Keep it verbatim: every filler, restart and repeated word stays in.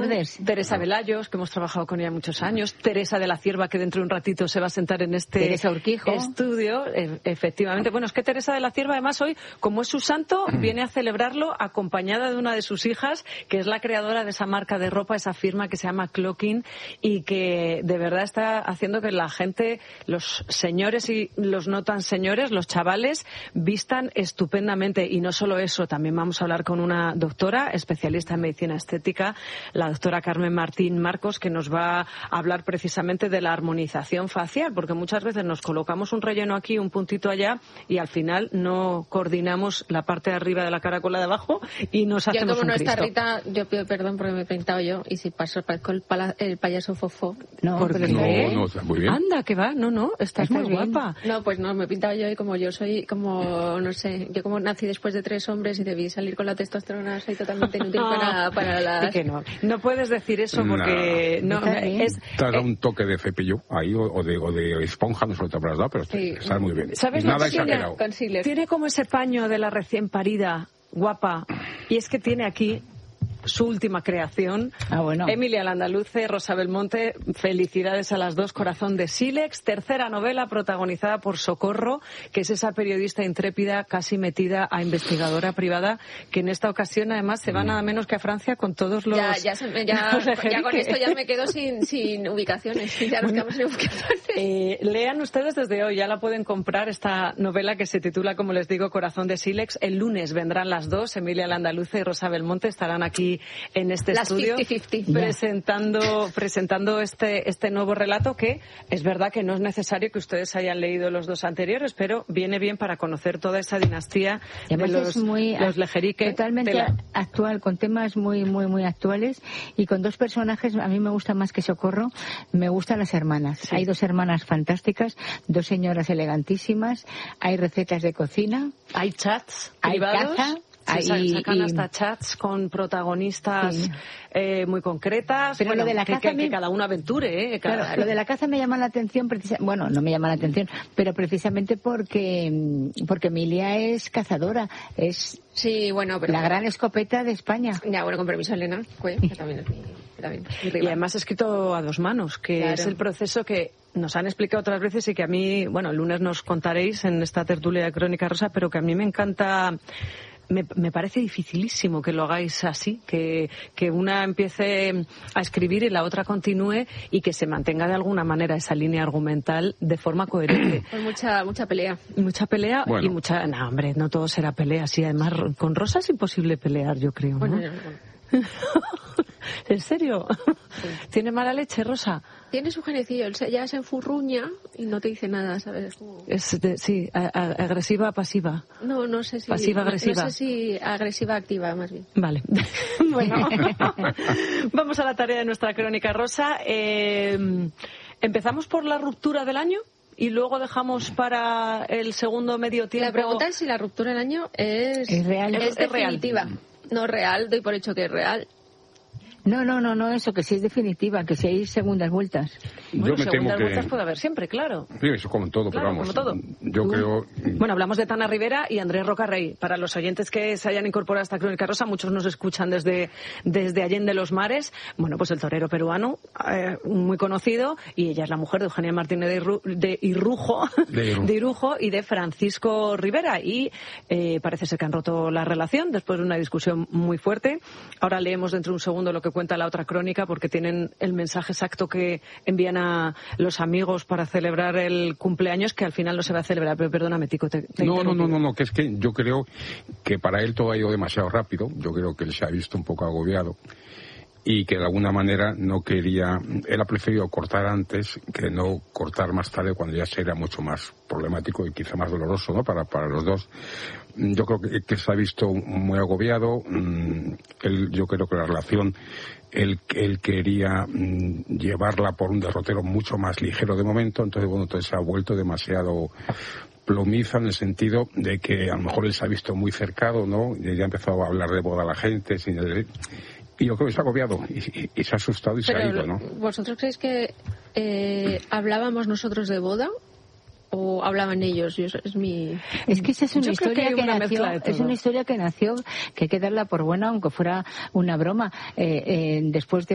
Lourdes. Teresa Velayos, que hemos trabajado con ella muchos años. Teresa de la Cierva, que dentro de un ratito se va a sentar en este Teresa Urquijo. estudio. E- efectivamente. Bueno, es que Teresa de la Cierva, además, hoy, como es su santo, viene a celebrarlo acompañada de una de sus hijas, que es la creadora de esa marca de ropa, esa firma que se llama Clocking, y que de verdad está haciendo que la gente, los señores y los no tan señores, los chavales, vistan estupendamente. Y no solo eso, también vamos a hablar con una doctora especialista en medicina estética, la doctora Carmen Martín Marcos, que nos va a hablar precisamente de la armonización facial, porque muchas veces nos colocamos un relleno aquí, un puntito allá, y al final no coordinamos la parte de arriba de la cara con la de abajo y nos hacemos yo como un no está Cristo. Rita, yo pido perdón porque me he pintado yo, y si paso parezco el, pala- el payaso fofo. No, ¿Por pero qué? está No, no, está muy bien. Anda, que va, no, no, estás, Estás muy bien. guapa. No, pues no, me he pintado yo, y como yo soy como, no sé, yo como nací después de tres hombres y debí salir con la testosterona, soy totalmente inútil para, para las... Y que no, no puedes decir eso porque no, Está bien. es, Te has dado eh, un toque de cepillo ahí, o, o de, o de esponja, no sé lo que te habrás dado, pero Sí. está muy bien. ¿sabes lo Nada que tiene? exagerado. Concealer. Tiene como ese paño de la recién parida, guapa, y es que tiene aquí su última creación. Ah, bueno. Emilia Landaluce, Rosa Belmonte, felicidades a las dos. Corazón de Sílex, tercera novela protagonizada por Socorro, que es esa periodista intrépida, casi metida a investigadora privada, que en esta ocasión además se va nada menos que a Francia con todos los... Ya, ya, se me- ya, los ya con ejeriques. esto ya me quedo sin, sin ubicaciones, ya nos quedamos sin ubicaciones. Eh, lean ustedes desde hoy, ya la pueden comprar, esta novela que se titula, como les digo, Corazón de Sílex. El lunes vendrán las dos, Emilia Landaluce y Rosa Belmonte, estarán aquí en este Las estudio cincuenta cincuenta. presentando presentando este este nuevo relato, que es verdad que no es necesario que ustedes hayan leído los dos anteriores, pero viene bien para conocer toda esa dinastía Y de además los, es muy los Lejerique. totalmente de la- actual, con temas muy muy muy actuales, y con dos personajes. A mí me gusta más que Socorro, me gustan las hermanas. Sí. Hay dos hermanas fantásticas, dos señoras elegantísimas, hay recetas de cocina, Hay chats hay privados. caza. Se sa- Hay- sacan y- hasta chats con protagonistas Sí. eh, muy concretas. Pero Bueno, lo de la que, caza que- a mí- que cada uno aventure, ¿eh? Cada- Claro, lo de la caza me llama la atención, precisa- bueno, no me llama la atención, pero precisamente porque mm, porque Emilia es cazadora, es Sí, bueno, pero... la gran escopeta de España. Ya, bueno, con permiso, Elena, pues, que también es mi, que también es mi Y rival. además escrito a dos manos, que Claro. es el proceso que nos han explicado otras veces y que a mí, bueno, el lunes nos contaréis en esta tertulia de Crónica Rosa, pero que a mí me encanta. Me, me parece dificilísimo que lo hagáis así, que, que una empiece a escribir y la otra continúe, y que se mantenga de alguna manera esa línea argumental de forma coherente. Con mucha, mucha pelea. Y mucha pelea Bueno. y mucha... No, hombre, no todo será pelea. Sí, además con Rosa es imposible pelear, yo creo, ¿no? Bueno, ya, bueno. ¿En serio? ¿Tiene mala leche, Rosa? Tiene su genecillo, él se- ya se enfurruña y no te dice nada, ¿sabes? Como- Es de- sí, a- a- agresiva, pasiva. No, no sé si... Pasiva, no- agresiva. No, sé si agresiva, activa, más bien. Vale. Bueno, vamos a la tarea de nuestra Crónica Rosa. Eh, empezamos por la ruptura del año y luego dejamos para el segundo medio tiempo. La pregunta es si la ruptura del año es... Es real. Es, Es real. definitiva. No real, doy por hecho que es real. No, no, no, no, eso, que si es definitiva, que si hay segundas vueltas. Bueno, Yo me temo segundas que... vueltas puede haber siempre, claro. Sí, eso como en todo, Claro, pero vamos. como todo. Yo Tú- creo... Bueno, hablamos de Tana Rivera y Andrés Rocarrey. Para los oyentes que se hayan incorporado a esta Crónica Rosa, muchos nos escuchan desde, desde Allende los Mares. Bueno, pues el torero peruano, eh, muy conocido, y ella es la mujer de Eugenia Martínez de, Irru- de Irrujo, De Irrujo. de Irujo y de Francisco Rivera. Y eh, parece ser que han roto la relación después de una discusión muy fuerte. Ahora leemos dentro de un segundo lo que cuenta la otra crónica, porque tienen el mensaje exacto que envían a los amigos para celebrar el cumpleaños, que al final no se va a celebrar. Pero perdóname, Tico, te, te he No, no, no, interrumpido. no, no, que es que yo creo que para él todo ha ido demasiado rápido. Yo creo que él se ha visto un poco agobiado y que de alguna manera no quería, él ha preferido cortar antes que no cortar más tarde, cuando ya sería mucho más problemático y quizá más doloroso, ¿no? Para, para los dos. Yo creo que, que se ha visto muy agobiado. Él, yo creo que la relación, él, él quería mmm, llevarla por un derrotero mucho más ligero de momento, entonces bueno, entonces se ha vuelto demasiado plomiza, en el sentido de que a lo mejor él se ha visto muy cercado, ¿no? Y ya ha empezado a hablar de boda a la gente, sin el... y yo creo que se ha agobiado y, y, y se ha asustado y Pero, se ha ido, ¿no? ¿vosotros creéis que eh, hablábamos nosotros de boda o hablaban ellos? Yo, es mi... Es que esa es una Yo creo que historia hay que, una nació, mezcla de todo. es una historia que nació, que hay que darla por buena, aunque fuera una broma. Eh, eh, después de